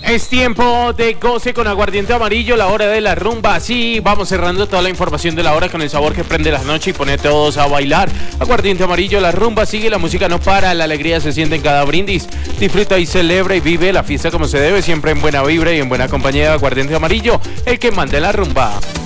Es tiempo de goce con aguardiente amarillo, la hora de la rumba. Así vamos cerrando toda la información de la hora con el sabor que prende las noches y pone a todos a bailar. Aguardiente amarillo, la rumba sigue, la música no para, la alegría se siente en cada brindis. Disfruta y celebra y vive la fiesta como se debe, siempre en buena vibra y en buena compañía de aguardiente amarillo, el que manda en la rumba.